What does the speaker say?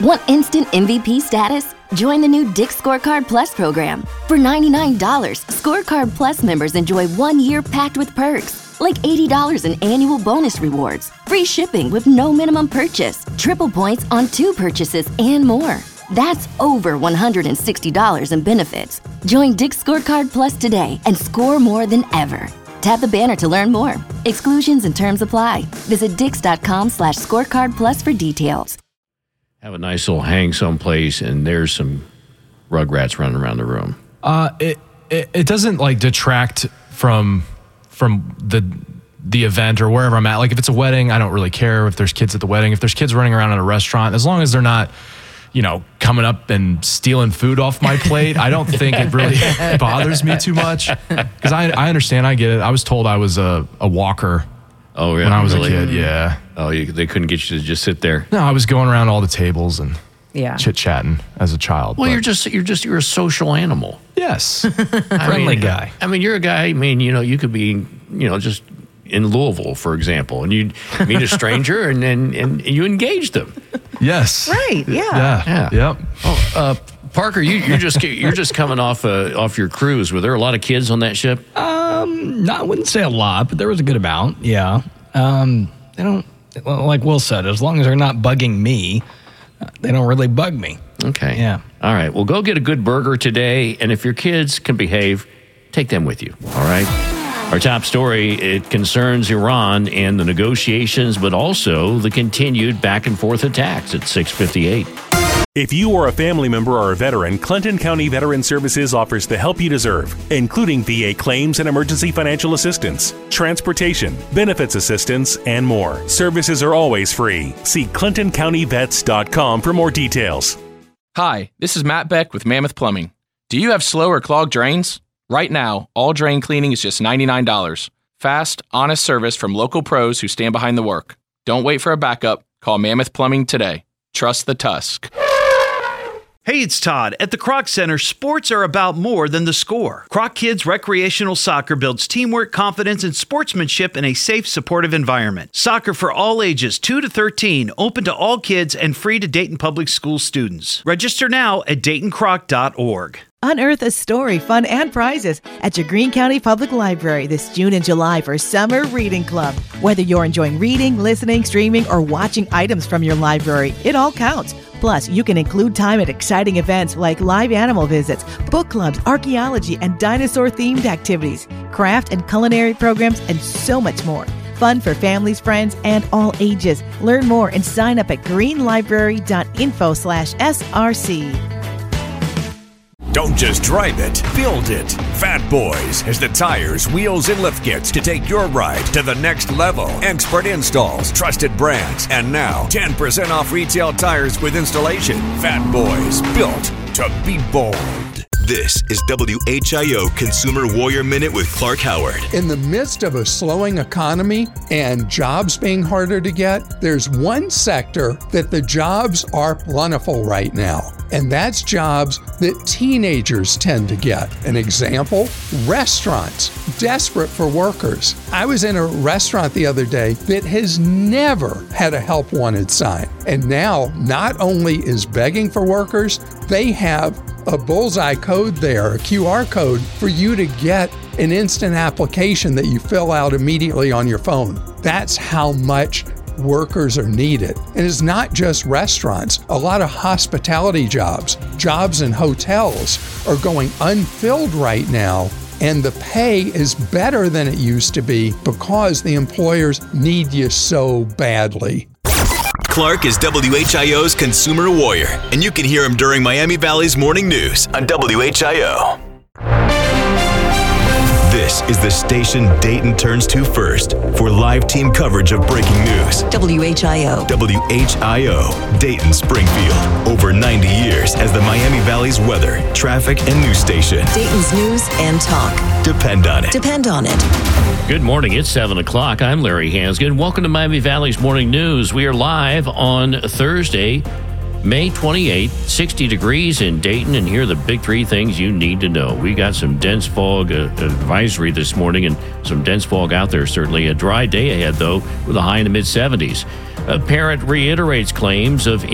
Want instant MVP status? Join the new Dick's Scorecard Plus program. For $99, Scorecard Plus members enjoy 1 year packed with perks, like $80 in annual bonus rewards, free shipping with no minimum purchase, triple points on 2 purchases, and more. That's over $160 in benefits. Join Dick's Scorecard Plus today and score more than ever. Tap the banner to learn more. Exclusions and terms apply. Visit dix.com/scorecard plus for details. Have a nice little hang someplace, and there's some Rugrats running around the room. It doesn't like detract from the event or wherever I'm at. Like if it's a wedding, I don't really care if there's kids at the wedding. If there's kids running around at a restaurant, as long as they're not, coming up and stealing food off my plate, I don't think it really bothers me too much. Because I understand, I get it. I was told I was a walker. Oh, yeah, when I was a kid, yeah. Oh, they couldn't get you to just sit there. No, I was going around all the tables and chit-chatting as a child. Well, you're a social animal. Yes. Friendly guy. I mean, you're a guy, you could be, just in Louisville, for example, and you'd meet a stranger and you engage them. Yes. Right, yeah. Yep. Oh, Parker, you're just coming off your cruise. Were there a lot of kids on that ship? I wouldn't say a lot, but there was a good amount. Yeah. They don't, like Will said, as long as they're not bugging me, they don't really bug me. Okay. Yeah. All right. Well, go get a good burger today, and if your kids can behave, take them with you. All right. Our top story, it concerns Iran and the negotiations, but also the continued back and forth attacks at 6:58. If you or a family member or a veteran, Clinton County Veteran Services offers the help you deserve, including VA claims and emergency financial assistance, transportation, benefits assistance, and more. Services are always free. See ClintonCountyVets.com for more details. Hi, this is Matt Beck with Mammoth Plumbing. Do you have slow or clogged drains? Right now, all drain cleaning is just $99. Fast, honest service from local pros who stand behind the work. Don't wait for a backup. Call Mammoth Plumbing today. Trust the Tusk. Hey, it's Todd. At the Kroc Center, sports are about more than the score. Kroc Kids Recreational Soccer builds teamwork, confidence, and sportsmanship in a safe, supportive environment. Soccer for all ages, 2 to 13, open to all kids and free to Dayton Public School students. Register now at DaytonCroc.org. Unearth a story, fun, and prizes at your Greene County Public Library this June and July for Summer Reading Club. Whether you're enjoying reading, listening, streaming, or watching items from your library, it all counts. Plus, you can include time at exciting events like live animal visits, book clubs, archaeology, and dinosaur-themed activities, craft and culinary programs, and so much more. Fun for families, friends, and all ages. Learn more and sign up at greenlibrary.info/SRC. Don't just drive it, build it. Fat Boys has the tires, wheels, and lift kits to take your ride to the next level. Expert installs, trusted brands, and now 10% off retail tires with installation. Fat Boys, built to be bold. This is WHIO Consumer Warrior Minute with Clark Howard. In the midst of a slowing economy and jobs being harder to get, there's one sector that the jobs are plentiful right now, and that's jobs that teenagers tend to get. An example, restaurants, desperate for workers. I was in a restaurant the other day that has never had a help wanted sign, and now not only is begging for workers, they have a bullseye code there, a QR code for you to get an instant application that you fill out immediately on your phone. That's how much workers are needed. And it's not just restaurants. A lot of hospitality jobs in hotels are going unfilled right now. And the pay is better than it used to be because the employers need you so badly. Clark is WHIO's Consumer Warrior, and you can hear him during Miami Valley's Morning News on WHIO. This is the station Dayton turns to first for live team coverage of breaking news. WHIO. WHIO, Dayton, Springfield. Over 90 years as the Miami Valley's weather, traffic, and news station. Dayton's news and talk. Depend on it. Depend on it. Good morning. It's 7 o'clock. I'm Larry Hansgen. Welcome to Miami Valley's Morning News. We are live on Thursday, May 28th, 60 degrees in Dayton, and here are the big three things you need to know. We got some dense fog advisory this morning, and some dense fog out there, certainly. A dry day ahead, though, with a high in the mid-70s. A parent reiterates claims of